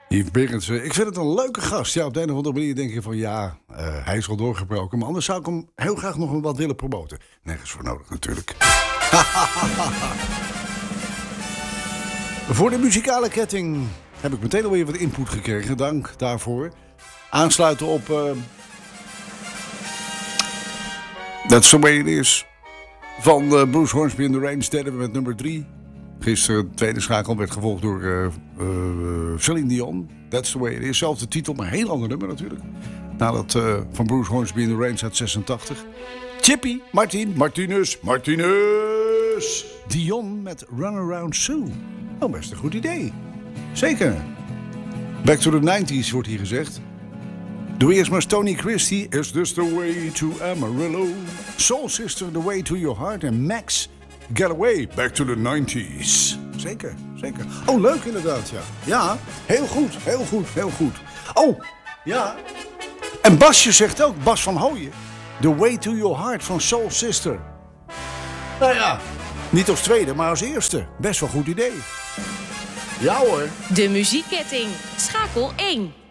Yves Berendsen, ik vind het een leuke gast. Ja, op de een of andere manier denk je van ja, hij is al doorgebroken. Maar anders zou ik hem heel graag nog wat willen promoten. Nergens voor nodig natuurlijk. Voor de muzikale ketting heb ik meteen alweer wat input gekregen. Dank daarvoor. Aansluiten op That's the Way It Is van Bruce Hornsby in the Range. Deden we met nummer 3. Gisteren de tweede schakel werd gevolgd door Celine Dion. That's the Way It Is. Zelfde titel, maar een heel ander nummer natuurlijk. Nadat van Bruce Hornsby in the Range uit 86. Chippy, Martinez. Dion met Runaround Sue. Oh, best een goed idee. Zeker. Back to the 90s wordt hier gezegd. Doe eerst maar Tony Christie. Is this the way to Amarillo? Soul Sister, The Way to Your Heart. En Max, Get Away. Back to the 90s. Zeker. Oh, leuk inderdaad, ja. Ja, heel goed. Oh, ja. En Basje zegt ook, Bas van Hooyen. The Way to Your Heart van Soul Sister. Nou ja, niet als tweede, maar als eerste. Best wel goed idee. Ja hoor. De muziekketting. Schakel 1.